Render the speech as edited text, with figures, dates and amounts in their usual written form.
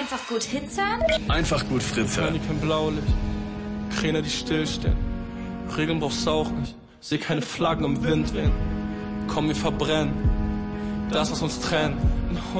Einfach gut Hits hören? Einfach gut Fritz hören. Kein Blaulicht, Kräne, die stillstehen. Regeln brauchst du auch nicht. Seh keine Flaggen im Wind wehen. Komm, wir verbrennen das, was uns trennt.